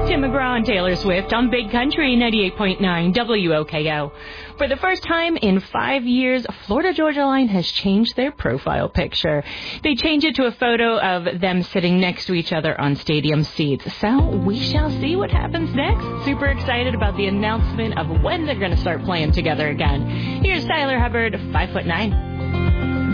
Tim McGraw and Taylor Swift on Big Country 98.9 WOKO. For the first time in 5 years, Florida Georgia Line has changed their profile picture. They changed it to a photo of them sitting next to each other on stadium seats. So we shall see what happens next. Super excited about the announcement of when they're going to start playing together again. Here's Tyler Hubbard, 5'9".